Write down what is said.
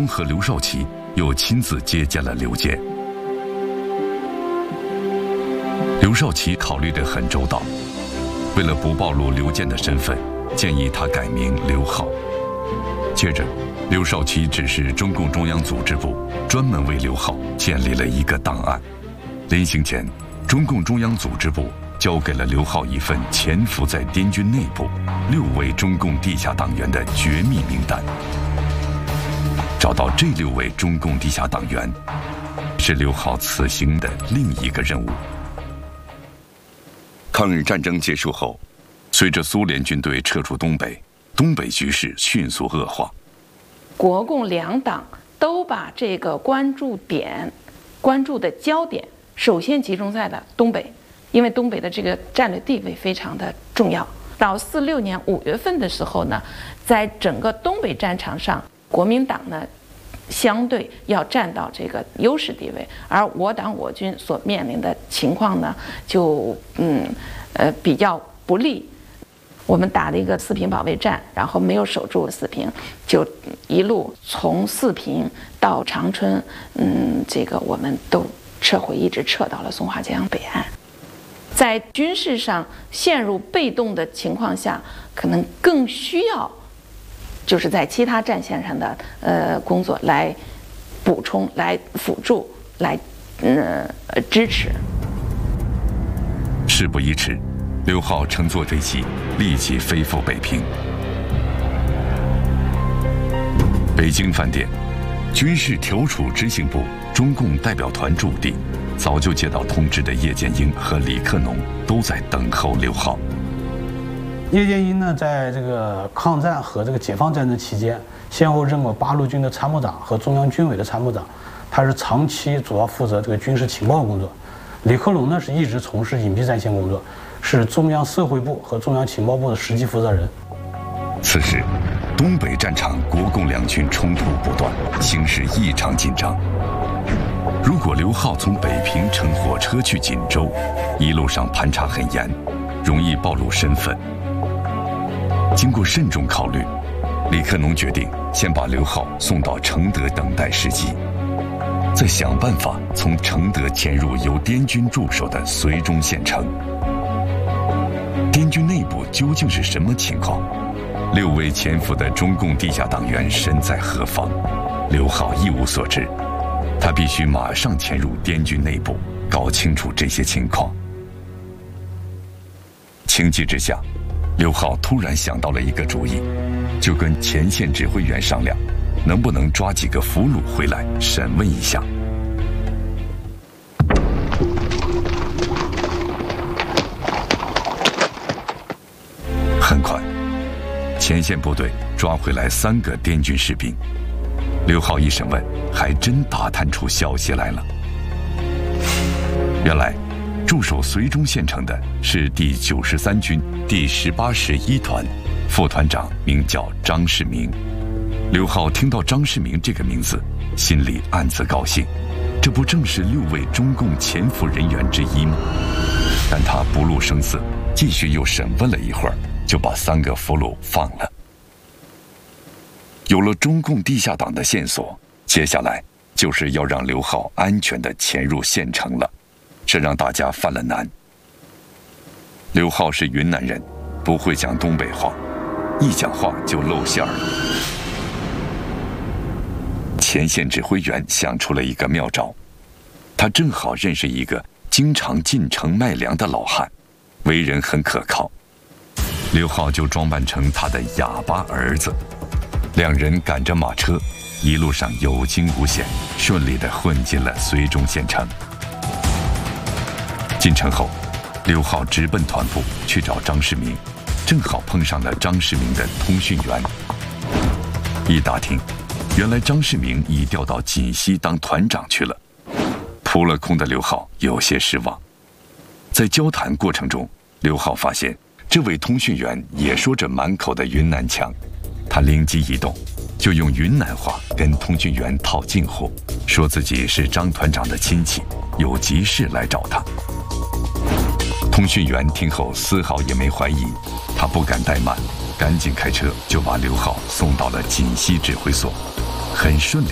东和刘少奇又亲自接见了刘坚。刘少奇考虑得很周到，为了不暴露刘坚的身份，建议他改名刘浩。接着，刘少奇指示中共中央组织部专门为刘浩建立了一个档案。临行前，中共中央组织部交给了刘浩一份潜伏在滇军内部6位中共地下党员的绝密名单。找到这6位中共地下党员，是刘浩此行的另一个任务。抗日战争结束后，随着苏联军队撤出东北，东北局势迅速恶化。 国共两党都把这个关注的焦点首先集中在了东北，因为东北的这个战略地位非常的重要。到46年5月份的时候呢，在整个东北战场上，国民党呢相对要占到这个优势地位，而我党我军所面临的情况呢，就比较不利。我们打了一个四平保卫战，然后没有守住四平，就一路从四平到长春，这个我们都撤回，一直撤到了松花江北岸。在军事上陷入被动的情况下，可能更需要就是在其他战线上的工作来补充、来辅助、来支持。 事不宜迟，刘浩乘坐飞机立即飞赴北平。北京饭店，军事调处执行部中共代表团驻地，早就接到通知的叶剑英和李克农都在等候刘浩。 叶剑英呢，在这个抗战和这个解放战争期间，先后任过8路军的参谋长和中央军委的参谋长，他是长期主要负责这个军事情报工作。李克龙呢，是一直从事隐蔽战线工作，是中央社会部和中央情报部的实际负责人。 此时，东北战场国共两军冲突不断，形势异常紧张。如果刘浩从北平乘火车去锦州，一路上盘查很严，容易暴露身份。经过慎重考虑，李克农决定先把刘浩送到承德等待时机，再想办法从承德潜入由滇军驻守的绥中县城。滇军内部究竟是什么情况？6位潜伏的中共地下党员身在何方？刘浩一无所知，他必须马上潜入滇军内部，搞清楚这些情况。情急之下，刘浩突然想到了一个主意，就跟前线指挥员商量，能不能抓几个俘虏回来审问一下。很快，前线部队抓回来3个滇军士兵。刘浩一审问，还真打探出消息来了。原来，驻守绥中县城的是第93军第18师1团，副团长名叫张世明。刘浩听到张世明这个名字，心里暗自高兴，这不正是6位中共潜伏人员之一吗？但他不露声色，继续又审问了一会儿，就把3个俘虏放了。有了中共地下党的线索，接下来就是要让刘浩安全地潜入县城了，这让大家犯了难。刘浩是云南人，不会讲东北话，一讲话就露馅了。前线指挥员想出了一个妙招，他正好认识一个经常进城卖粮的老汉，为人很可靠。刘浩就装扮成他的哑巴儿子，2人赶着马车，一路上有惊无险，顺利地混进了绥中县城。进城后，刘浩直奔团部去找张世明，正好碰上了张世明的通讯员。一打听，原来张世明已调到锦西当团长去了。扑了空的刘浩有些失望。在交谈过程中，刘浩发现这位通讯员也说着满口的云南腔，他灵机一动，就用云南话跟通讯员套近乎，说自己是张团长的亲戚，有急事来找他。通讯员听后丝毫也没怀疑，他不敢怠慢，赶紧开车就把刘浩送到了锦西指挥所，很顺利